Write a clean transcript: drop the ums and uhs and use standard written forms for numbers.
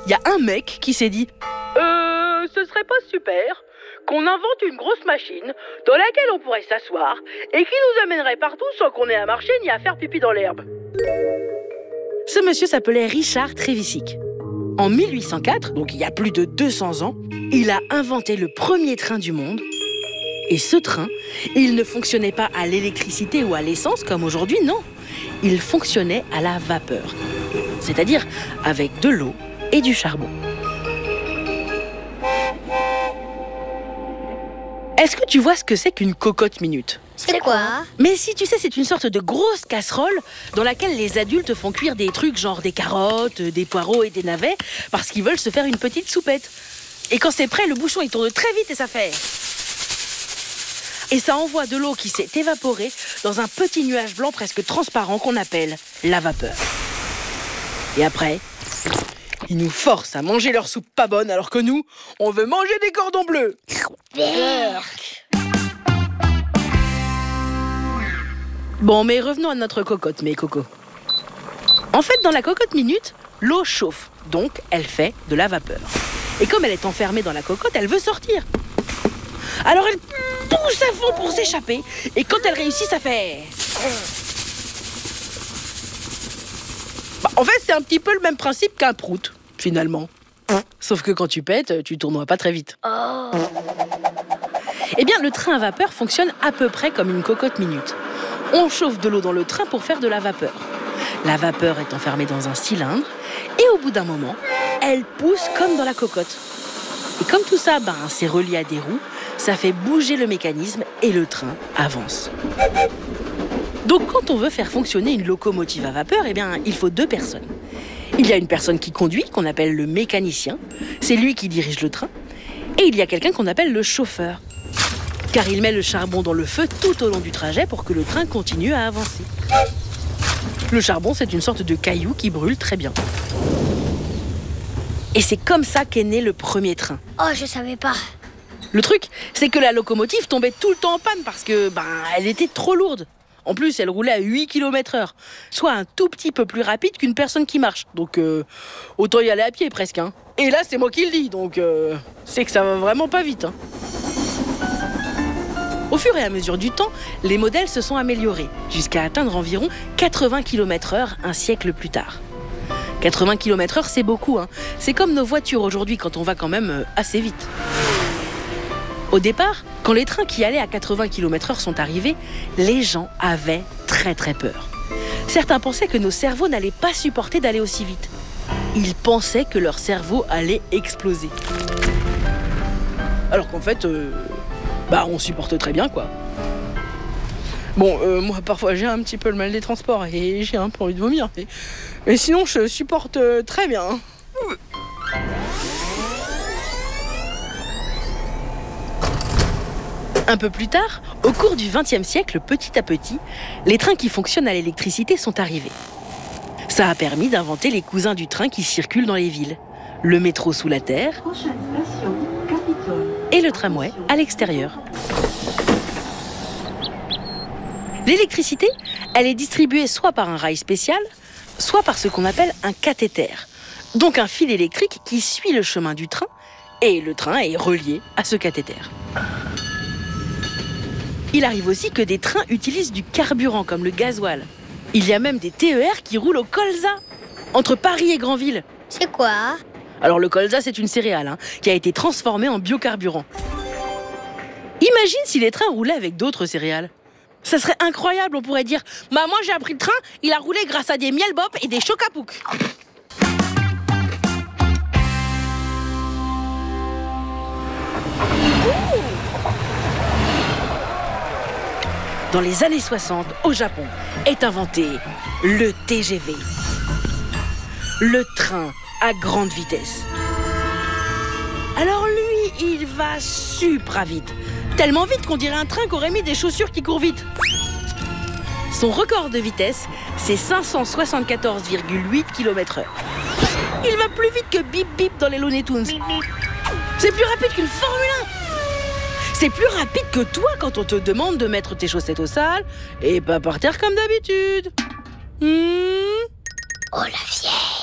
il y a un mec qui s'est dit ce serait pas super qu'on invente une grosse machine dans laquelle on pourrait s'asseoir et qui nous amènerait partout sans qu'on ait à marcher ni à faire pipi dans l'herbe. Ce monsieur s'appelait Richard Trevisick. En 1804, donc il y a plus de 200 ans, il a inventé le premier train du monde. Et ce train, il ne fonctionnait pas à l'électricité ou à l'essence comme aujourd'hui, non. Il fonctionnait à la vapeur, c'est-à-dire avec de l'eau et du charbon. Est-ce que tu vois ce que c'est qu'une cocotte minute ? C'est quoi ? Mais si, tu sais, c'est une sorte de grosse casserole dans laquelle les adultes font cuire des trucs genre des carottes, des poireaux et des navets parce qu'ils veulent se faire une petite soupette. Et quand c'est prêt, le bouchon il tourne très vite et ça fait... Et ça envoie de l'eau qui s'est évaporée dans un petit nuage blanc presque transparent qu'on appelle la vapeur. Et après, ils nous forcent à manger leur soupe pas bonne alors que nous, on veut manger des cordons bleus. Bon, mais revenons à notre cocotte, mes cocos. En fait, dans la cocotte minute, l'eau chauffe, donc elle fait de la vapeur. Et comme elle est enfermée dans la cocotte, elle veut sortir. Alors elle pousse à fond pour s'échapper, et quand elle réussit, ça fait... En fait, c'est un petit peu le même principe qu'un prout, finalement. Sauf que quand tu pètes, tu tournoies pas très vite. Eh bien, le train à vapeur fonctionne à peu près comme une cocotte minute. On chauffe de l'eau dans le train pour faire de la vapeur. La vapeur est enfermée dans un cylindre, et au bout d'un moment, elle pousse comme dans la cocotte. Et comme tout ça, c'est relié à des roues, ça fait bouger le mécanisme et le train avance. Donc quand on veut faire fonctionner une locomotive à vapeur, il faut 2 personnes. Il y a une personne qui conduit, qu'on appelle le mécanicien. C'est lui qui dirige le train. Et il y a quelqu'un qu'on appelle le chauffeur. Car il met le charbon dans le feu tout au long du trajet pour que le train continue à avancer. Le charbon, c'est une sorte de caillou qui brûle très bien. Et c'est comme ça qu'est né le premier train. Oh, je savais pas. Le truc, c'est que la locomotive tombait tout le temps en panne parce que, elle était trop lourde. En plus, elle roulait à 8 km/h, soit un tout petit peu plus rapide qu'une personne qui marche. Donc, autant y aller à pied presque. Et là, c'est moi qui le dis, donc c'est que ça va vraiment pas vite. Au fur et à mesure du temps, les modèles se sont améliorés, jusqu'à atteindre environ 80 km/h un siècle plus tard. 80 km/h, c'est beaucoup. C'est comme nos voitures aujourd'hui quand on va quand même assez vite. Au départ, quand les trains qui allaient à 80 km/h sont arrivés, les gens avaient très très peur. Certains pensaient que nos cerveaux n'allaient pas supporter d'aller aussi vite. Ils pensaient que leur cerveau allait exploser. Alors qu'en fait, on supporte très bien, quoi. Bon, moi parfois j'ai un petit peu le mal des transports et j'ai un peu envie de vomir. Mais sinon, je supporte très bien. Un peu plus tard, au cours du XXe siècle, petit à petit, les trains qui fonctionnent à l'électricité sont arrivés. Ça a permis d'inventer les cousins du train qui circulent dans les villes. Le métro sous la terre et le tramway à l'extérieur. L'électricité, elle est distribuée soit par un rail spécial, soit par ce qu'on appelle un cathéter. Donc un fil électrique qui suit le chemin du train et le train est relié à ce cathéter. Il arrive aussi que des trains utilisent du carburant comme le gasoil. Il y a même des TER qui roulent au colza, entre Paris et Granville. C'est quoi ? Alors le colza, c'est une céréale qui a été transformée en biocarburant. Imagine si les trains roulaient avec d'autres céréales. Ça serait incroyable, on pourrait dire « Moi j'ai appris le train, il a roulé grâce à des miel bop et des choc-à-pouc. » Dans les années 60, au Japon, est inventé le TGV. Le train à grande vitesse. Alors lui, il va super vite. Tellement vite qu'on dirait un train qu'aurait mis des chaussures qui courent vite. Son record de vitesse, c'est 574,8 km/h. Il va plus vite que Bip Bip dans les Looney Tunes. C'est plus rapide qu'une Formule 1. C'est plus rapide que toi quand on te demande de mettre tes chaussettes au sale et pas par terre comme d'habitude. Oh la vieille.